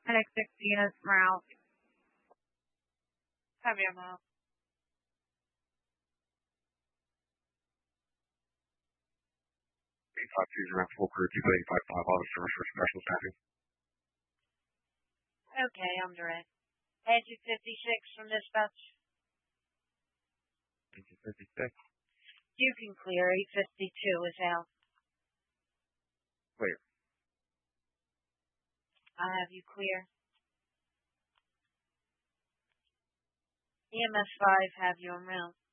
Alexis Morale. Javier Morale. 8520 full crew, 2855 auto service for special staffing. Okay, I'm direct. Engine 56 from dispatch. Engine 56. You can clear. 852 is out. Clear. I have you clear. EMS 5 have you en route.